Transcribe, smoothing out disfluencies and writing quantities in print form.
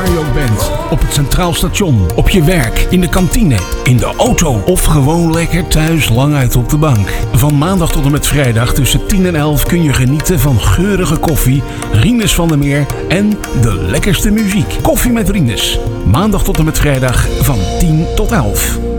Waar je ook bent. Op het Centraal Station, op je werk, in de kantine, in de auto of gewoon lekker thuis lang uit op de bank. Van maandag tot en met vrijdag tussen 10 en 11 kun je genieten van geurige koffie, Rinus van der Meer en de lekkerste muziek. Koffie met Rinus. Maandag tot en met vrijdag van 10 tot 11.